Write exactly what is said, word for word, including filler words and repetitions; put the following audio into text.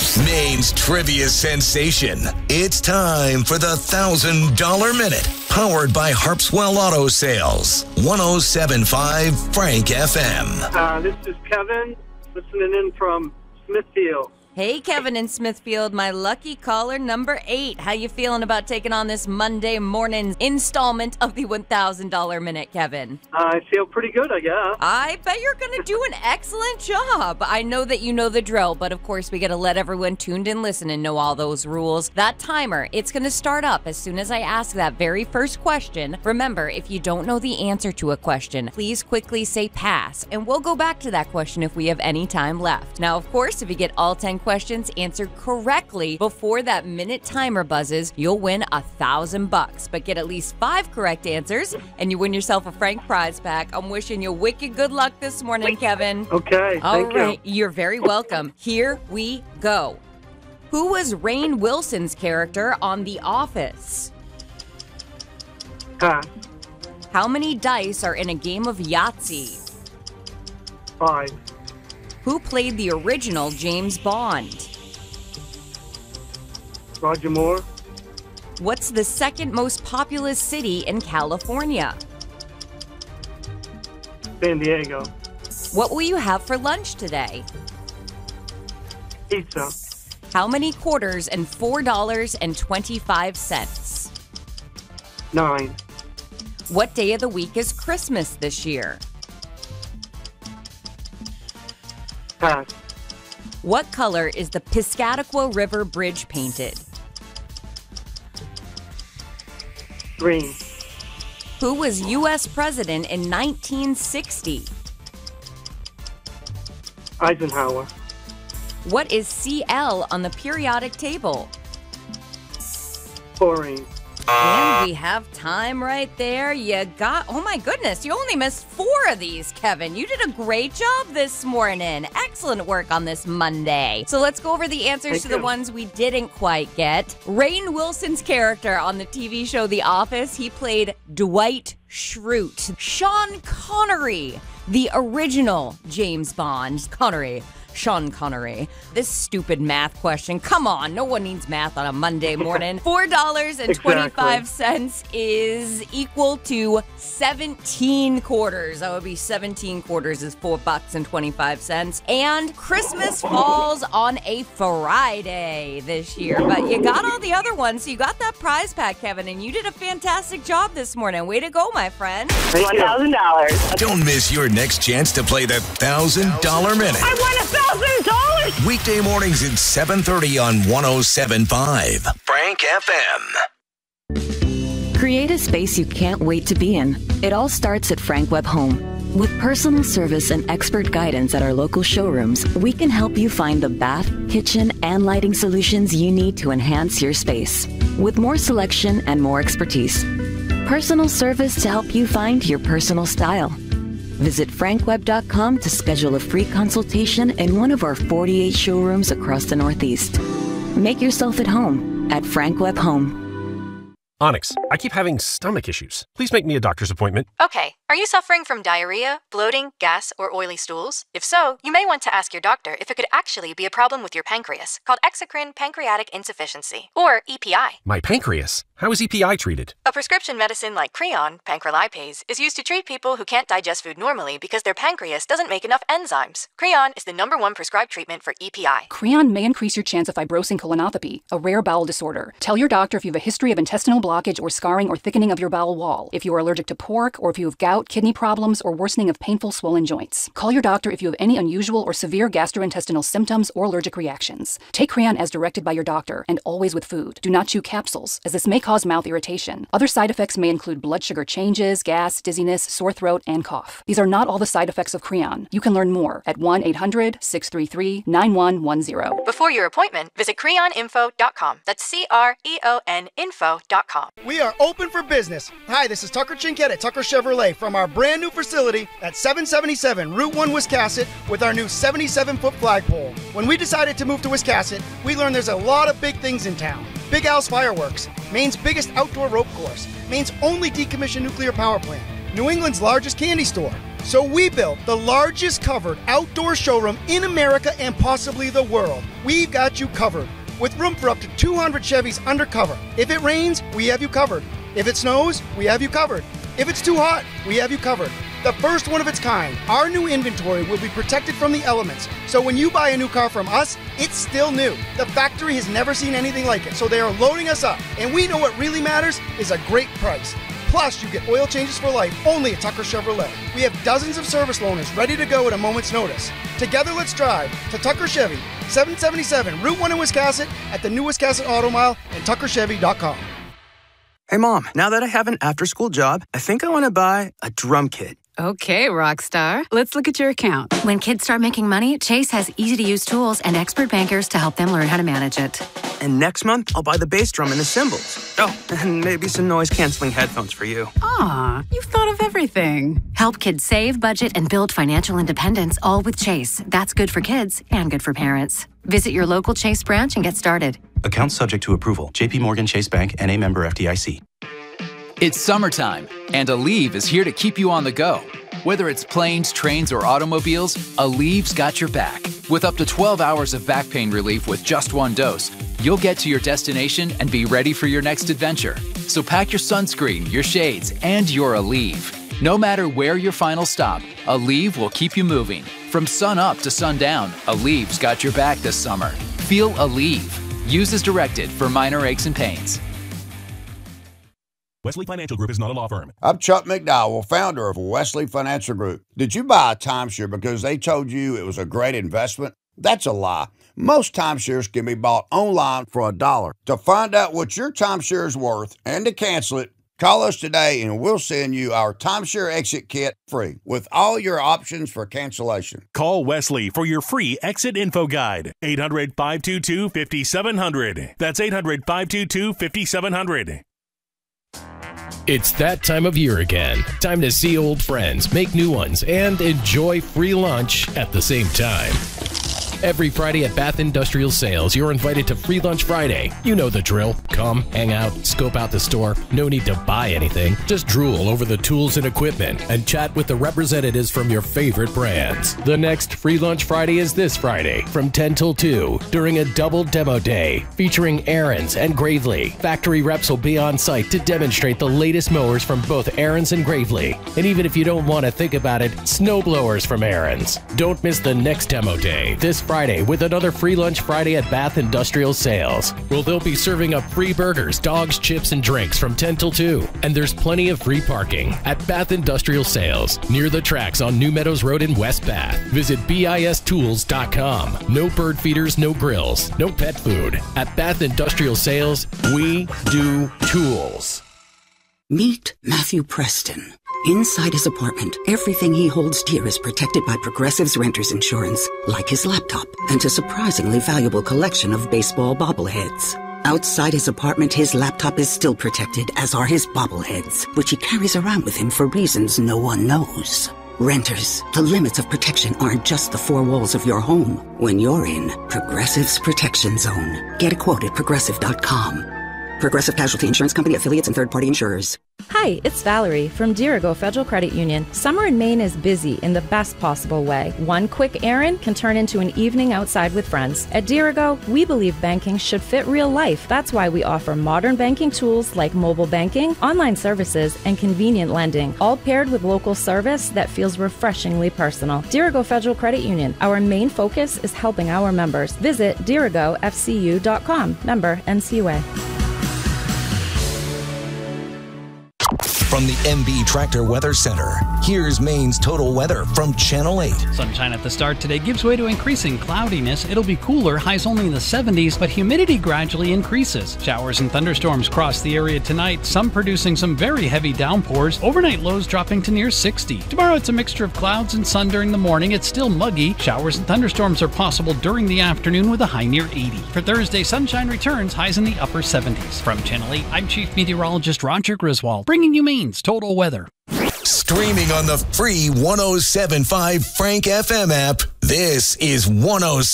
Maine's trivia sensation. It's time for the one thousand dollars Minute, powered by Harpswell Auto Sales. one oh seven point five Frank F M. Uh, this is Kevin, listening in from Smithfield. Hey, Kevin in Smithfield, my lucky caller number eight. How you feeling about taking on this Monday morning installment of the one thousand dollars Minute, Kevin? I feel pretty good, I guess. I bet you're going to do an excellent job. I know that you know the drill, but of course we got to let everyone tuned in listen and know all those rules. That timer, it's going to start up as soon as I ask that very first question. Remember, if you don't know the answer to a question, please quickly say pass, and we'll go back to that question if we have any time left. Now, of course, if you get all ten questions answered correctly before that minute timer buzzes, you'll win a thousand bucks. But get at least five correct answers, and you win yourself a Frank prize pack. I'm wishing you wicked good luck this morning, Kevin. Okay, All thank right, you. you're very welcome. Here we go. Who was Rainn Wilson's character on The Office? Pass. How many dice are in a game of Yahtzee? Five. Who played the original James Bond? Roger Moore. What's the second most populous city in California? San Diego. What will you have for lunch today? Pizza. How many quarters in four dollars and twenty-five cents? Nine. What day of the week is Christmas this year? Pass. What color is the Piscataqua River Bridge painted? Green. Who was U S president in nineteen sixty? Eisenhower. What is C L on the periodic table? Chlorine. And we have time right there. You got, oh my goodness, you only missed four of these, Kevin. You did a great job this morning. Excellent work on this Monday. So let's go over the answers Thank to you. the ones we didn't quite get. Rainn Wilson's character on the T V show The Office, he played Dwight Schrute. Sean Connery, the original James Bond. Connery. Sean Connery. This stupid math question. Come on, no one needs math on a Monday morning. four dollars and twenty-five cents is equal to seventeen quarters. That would be seventeen quarters is four bucks and twenty-five cents. And Christmas falls on a Friday this year. But you got all the other ones, so you got that prize pack, Kevin, and you did a fantastic job this morning. Way to go, my friend. Thank one you. thousand dollars. Don't miss your next chance to play the one thousand dollars Minute. I won a thousand dollars! Weekday mornings at seven thirty on one oh seven point five Frank F M. Create a space you can't wait to be in. It all starts at Frank Web Home. With personal service and expert guidance at our local showrooms, we can help you find the bath, kitchen, and lighting solutions you need to enhance your space. With more selection and more expertise. Personal service to help you find your personal style. Visit frank web dot com to schedule a free consultation in one of our forty-eight showrooms across the Northeast. Make yourself at home at Frank Web Home. Onyx, I keep having stomach issues. Please make me a doctor's appointment. Okay, are you suffering from diarrhea, bloating, gas, or oily stools? If so, you may want to ask your doctor if it could actually be a problem with your pancreas, called exocrine pancreatic insufficiency, or E P I. My pancreas? How is E P I treated? A prescription medicine like Creon, pancrelipase, is used to treat people who can't digest food normally because their pancreas doesn't make enough enzymes. Creon is the number one prescribed treatment for E P I. Creon may increase your chance of fibrosing colonopathy, a rare bowel disorder. Tell your doctor if you have a history of intestinal blockage or scarring or thickening of your bowel wall, if you are allergic to pork, or if you have gout, kidney problems, or worsening of painful swollen joints. Call your doctor if you have any unusual or severe gastrointestinal symptoms or allergic reactions. Take Creon as directed by your doctor, and always with food. Do not chew capsules, as this may cause mouth irritation. Other side effects may include blood sugar changes, gas, dizziness, sore throat, and cough. These are not all the side effects of Creon. You can learn more at one eight hundred, six three three, nine one one zero. Before your appointment, visit creon info dot com. That's C R E O N info dot com. We are open for business. Hi, this is Tucker Chinquette at Tucker Chevrolet from our brand new facility at seven seventy-seven Route one Wiscasset with our new seventy-seven foot flagpole. When we decided to move to Wiscasset, we learned there's a lot of big things in town. Big Al's Fireworks, Maine's biggest outdoor rope course, Maine's only decommissioned nuclear power plant, New England's largest candy store, So we built the largest covered outdoor showroom in America and possibly the world. We've got you covered, with room for up to two hundred Chevys undercover. If it rains, we have you covered. If it snows, we have you covered. If it's too hot, we have you covered. The first one of its kind, our new inventory will be protected from the elements. So when you buy a new car from us, it's still new. The factory has never seen anything like it, so they are loading us up. And we know what really matters is a great price. Plus, you get oil changes for life only at Tucker Chevrolet. We have dozens of service loaners ready to go at a moment's notice. Together, let's drive to Tucker Chevy, seven seventy-seven Route one in Wiscasset, at the new Wiscasset Auto Mile, and tucker chevy dot com. Hey, Mom, now that I have an after-school job, I think I want to buy a drum kit. Okay, Rockstar. Let's look at your account. When kids start making money, Chase has easy-to-use tools and expert bankers to help them learn how to manage it. And next month, I'll buy the bass drum and the cymbals. Oh, and maybe some noise-canceling headphones for you. Aw, you've thought of everything. Help kids save, budget, and build financial independence, all with Chase. That's good for kids and good for parents. Visit your local Chase branch and get started. Account subject to approval. J P Morgan Chase Bank, N A member F D I C. It's summertime, and Aleve is here to keep you on the go. Whether it's planes, trains, or automobiles, Aleve's got your back. With up to twelve hours of back pain relief with just one dose, you'll get to your destination and be ready for your next adventure. So pack your sunscreen, your shades, and your Aleve. No matter where your final stop, Aleve will keep you moving. From sun up to sundown, Aleve's got your back this summer. Feel Aleve. Use as directed for minor aches and pains. Wesley Financial Group is not a law firm. I'm Chuck McDowell, founder of Wesley Financial Group. Did you buy a timeshare because they told you it was a great investment? That's a lie. Most timeshares can be bought online for a dollar. To find out what your timeshare is worth and to cancel it, call us today and we'll send you our timeshare exit kit free with all your options for cancellation. Call Wesley for your free exit info guide. eight hundred, five two two, five seven zero zero. That's eight hundred, five two two, five seven zero zero. It's that time of year again. Time to see old friends, make new ones, and enjoy free lunch at the same time. Every Friday at Bath Industrial Sales, you're invited to Free Lunch Friday. You know the drill. Come, hang out, scope out the store. No need to buy anything. Just drool over the tools and equipment and chat with the representatives from your favorite brands. The next Free Lunch Friday is this Friday from ten till two during a double demo day featuring Aaron's and Gravely. Factory reps will be on site to demonstrate the latest mowers from both Aaron's and Gravely. And even if you don't want to think about it, snow blowers from Aaron's. Don't miss the next demo day this Friday with another Free Lunch Friday at Bath Industrial Sales, where they'll be serving up free burgers, dogs, chips, and drinks from ten till two. And there's plenty of free parking at Bath Industrial Sales, near the tracks on New Meadows Road in West Bath. Visit B I S tools dot com. No bird feeders, no grills, no pet food. At Bath Industrial Sales, we do tools. Meet Matthew Preston. Inside his apartment, everything he holds dear is protected by Progressive's Renter's Insurance, like his laptop and a surprisingly valuable collection of baseball bobbleheads. Outside his apartment, his laptop is still protected, as are his bobbleheads, which he carries around with him for reasons no one knows. Renters, the limits of protection aren't just the four walls of your home. When you're in Progressive's Protection Zone, get a quote at progressive dot com. Progressive Casualty Insurance Company, affiliates, and third-party insurers. Hi, it's Valerie from Dirigo Federal Credit Union. Summer in Maine is busy in the best possible way. One quick errand can turn into an evening outside with friends. At Dirigo, we believe banking should fit real life. That's why we offer modern banking tools like mobile banking, online services, and convenient lending, all paired with local service that feels refreshingly personal. Dirigo Federal Credit Union. Our main focus is helping our members. Visit dirigo f c u dot com. Member N C U A. From the M B Tractor Weather Center, here's Maine's total weather from Channel eight. Sunshine at the start today gives way to increasing cloudiness. It'll be cooler, highs only in the seventies, but humidity gradually increases. Showers and thunderstorms cross the area tonight, some producing some very heavy downpours. Overnight lows dropping to near sixty. Tomorrow it's a mixture of clouds and sun during the morning. It's still muggy. Showers and thunderstorms are possible during the afternoon with a high near eighty. For Thursday, sunshine returns, highs in the upper seventies. From Channel eight, I'm Chief Meteorologist Roger Griswold, bringing you Maine's total weather. Streaming on the free one oh seven point five Frank F M app, this is one oh